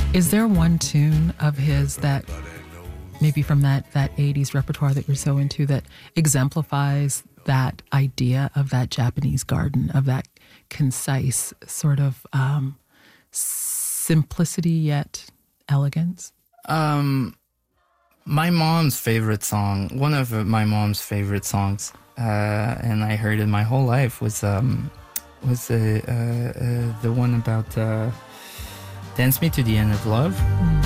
Is there one tune of his that maybe from that 80s repertoire that you're so into that exemplifies that idea of that Japanese garden, of that concise sort of simplicity yet elegance? My mom's favorite song, one of my mom's favorite songs, and I heard it my whole life, was the one about Dance Me to the End of Love.